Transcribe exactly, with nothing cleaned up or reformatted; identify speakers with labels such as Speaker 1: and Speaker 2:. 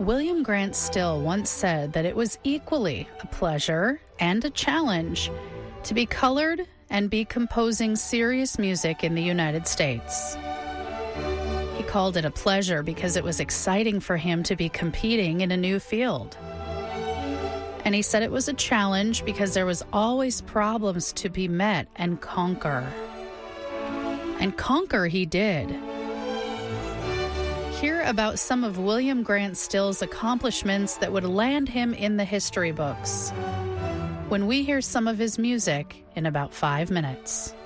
Speaker 1: William Grant Still once said that it was equally a pleasure and a challenge to be colored and be composing serious music in the United States. He called it a pleasure because it was exciting for him to be competing in a new field. And he said it was a challenge because there was always problems to be met and conquer. And conquer he did. Hear about some of William Grant Still's accomplishments that would land him in the history books when we hear some of his music in about five minutes.